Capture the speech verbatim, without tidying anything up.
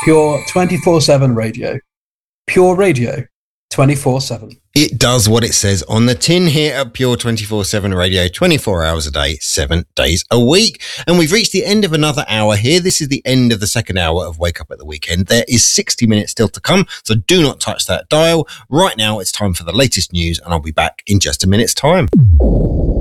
Pure twenty-four seven radio. Pure radio twenty-four seven. It does what it says on the tin here at Pure twenty-four seven Radio, twenty-four hours a day, seven days a week. And we've reached the end of another hour here. This is the end of the second hour of Wake Up at the Weekend. There is sixty minutes still to come, so do not touch that dial. Right now, it's time for the latest news, and I'll be back in just a minute's time.